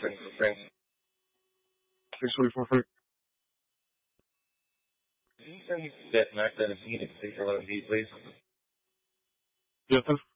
Thanks. 644. Can you send that Mac that is needed? Please, please. Yes, sir.